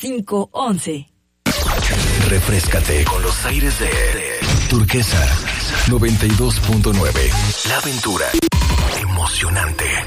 511. Refréscate con los aires de Turquesa 92.9. La aventura emocionante.